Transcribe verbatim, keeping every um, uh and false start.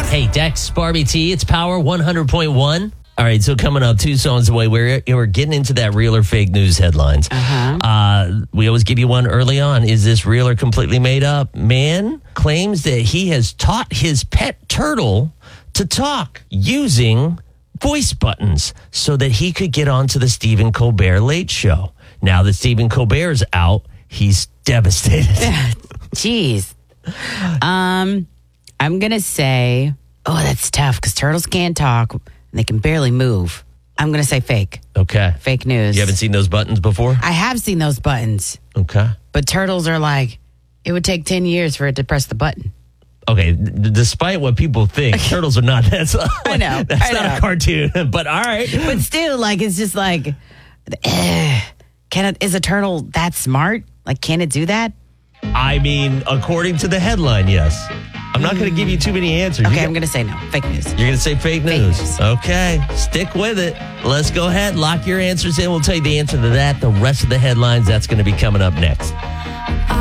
Hey, Dex, Barbie T, it's Power one hundred point one. All right, so coming up two songs away, we're, we're getting into that real or fake news headlines. Uh-huh. Uh, we always give you one early on. Is this real or completely made up? Man claims that he has taught his pet turtle to talk using voice buttons so that he could get onto the Stephen Colbert Late Show. Now that Stephen Colbert's out, he's devastated. Jeez. Um, I'm going to say, oh, that's tough because turtles can't talk. They can barely move. I'm going to say fake. Okay. Fake news. You haven't seen those buttons before? I have seen those buttons. Okay. But turtles are like, it would take ten years for it to press the button. Okay, d- despite what people think, turtles are not. That's, like, I know. That's I not know. a cartoon, but all right. But still, like, it's just like, eh, can it, is a turtle that smart? Like, can it do that? I mean, according to the headline, yes. I'm not going to give you too many answers. Okay, You I'm going to say no. Fake news. You're going to say fake news. news. Okay, stick with it. Let's go ahead, lock your answers in. We'll tell you the answer to that. The rest of the headlines, that's going to be coming up next.